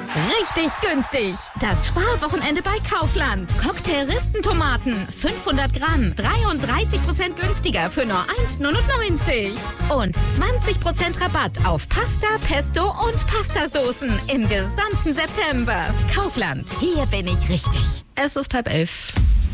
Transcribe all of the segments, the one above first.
Richtig günstig. Das Sparwochenende bei Kaufland. Cocktail-Ristentomaten 500 Gramm 33% günstiger für nur 1,99 €. Und 20% Rabatt auf Pasta, Pesto und Pastasoßen im gesamten September. Kaufland. Hier bin ich richtig. Es ist 10:30.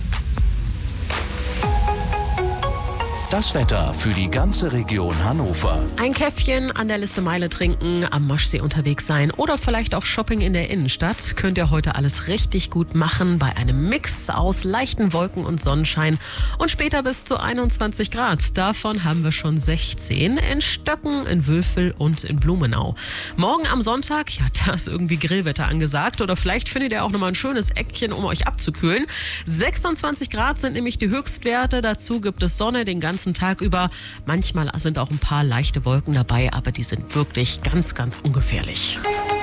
Das Wetter für die ganze Region Hannover. Ein Käffchen an der Liste Meile trinken, am Maschsee unterwegs sein oder vielleicht auch Shopping in der Innenstadt. Könnt ihr heute alles richtig gut machen bei einem Mix aus leichten Wolken und Sonnenschein und später bis zu 21 Grad. Davon haben wir schon 16 in Stöcken, in Wülfel und in Blumenau. Morgen am Sonntag, ja, da ist irgendwie Grillwetter angesagt oder vielleicht findet ihr auch nochmal ein schönes Eckchen, um euch abzukühlen. 26 Grad sind nämlich die Höchstwerte. Dazu gibt es Sonne den ganzen Tag über. Manchmal sind auch ein paar leichte Wolken dabei, aber die sind wirklich ganz, ganz ungefährlich.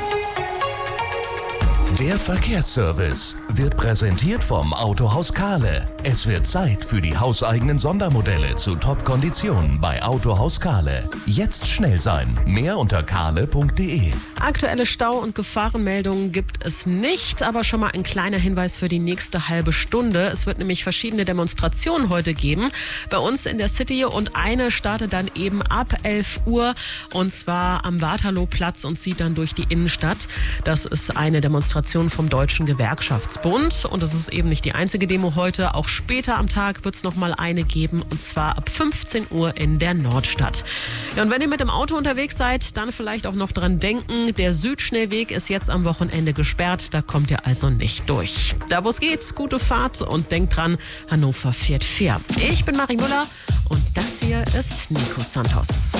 Der Verkehrsservice wird präsentiert vom Autohaus Kahle. Es wird Zeit für die hauseigenen Sondermodelle zu Top-Konditionen bei Autohaus Kahle. Jetzt schnell sein. Mehr unter kahle.de. Aktuelle Stau- und Gefahrenmeldungen gibt es nicht, aber schon mal ein kleiner Hinweis für die nächste halbe Stunde. Es wird nämlich verschiedene Demonstrationen heute geben bei uns in der City und eine startet dann eben ab 11 Uhr und zwar am Waterlooplatz und zieht dann durch die Innenstadt. Das ist eine Demonstration vom Deutschen Gewerkschaftsbund und das ist eben nicht die einzige Demo heute. Auch später am Tag wird es nochmal eine geben und zwar ab 15 Uhr in der Nordstadt. Ja, und wenn ihr mit dem Auto unterwegs seid, dann vielleicht auch noch dran denken, der Südschnellweg ist jetzt am Wochenende gesperrt, da kommt ihr also nicht durch. Da wo es geht, gute Fahrt und denkt dran, Hannover fährt fair. Ich bin Marie Müller und das hier ist Nico Santos.